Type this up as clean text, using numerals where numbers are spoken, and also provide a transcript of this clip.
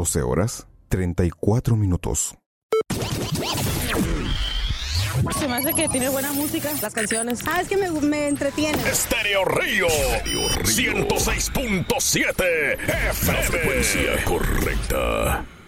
12 horas, 34 minutos. Se me hace que tiene buena música, las canciones. Es que me entretiene. Estéreo Río 106.7 FM. La frecuencia correcta.